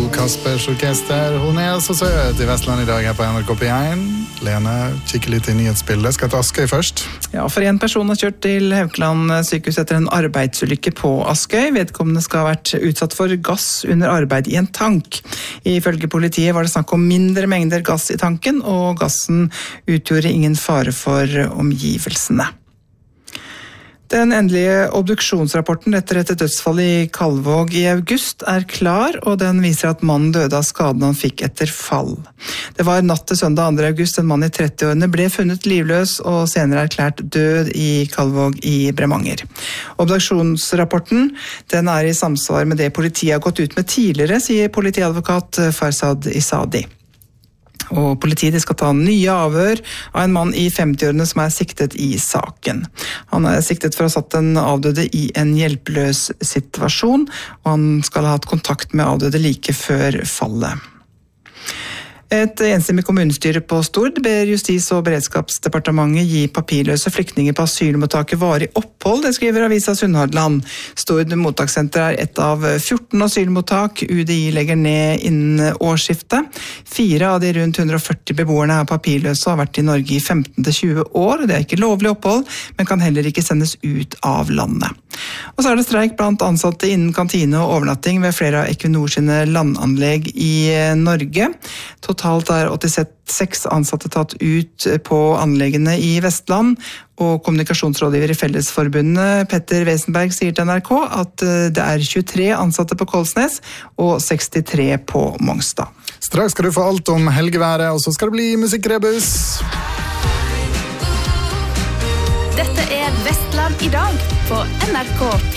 Kaspers Orkester. Hon är så söt i Vestland idag här på NRK P1. Lena kikker litt i nyhetsbildet. Skal til Askøy først. Ja, for en person har kjørt til Haukeland sykehus etter en arbeidsulykke på Askøy. Vedkommende skal ha vært utsatt for gass under arbeid i en tank. Ifølge politiet var det snakk om mindre mengder gass i tanken, og gassen utgjorde ingen fare for omgivelsene. Den endelige obduksjonsrapporten etter et dødsfall i Kalvåg i august klar, og den viser at mannen døde av skaden han fikk etter fall. Det var natt til søndag 2. august en mann i 30-årene ble funnet livløs og senere erklært død i Kalvåg i Bremanger. Obduksjonsrapporten den i samsvar med det politiet har gått ut med tidligere, sier politiadvokat Farsad Isadi. Og politiet skal ta nye avhør av en mann i 50-årene som siktet i saken. Han siktet for å ha satt den avdøde i en hjelpeløs situasjon, og han skal ha hatt kontakt med avdøde like før fallet. Et enstemmig kommunestyre på Stord ber Justis- og beredskapsdepartementet gi papirløse flyktninger på asylmottaket varig opphold, det skriver avisa Sunnhordland. Stord mottakssenter et av 14 asylmottak UDI legger ned innen årsskiftet. 4 av de rundt 140 beboerne papirløse og har vært i Norge i 15-20 år. Det ikke lovlig opphold, men kan heller ikke sendes ut av landet. Og så det streik blant ansatte innen kantine og overnatting ved flere av Equinor sine landanlegg i Norge. Totalt 86 ansatte tatt ut på anleggene i Vestland, og kommunikasjonsrådgiver i Fellesforbundet Petter Wesenberg sier til NRK at det 23 ansatte på Kolsnes og 63 på Mongstad. Straks skal du få alt om helgeværet, og så skal det bli musikkrebus. Dette Vestland i dag på NRK.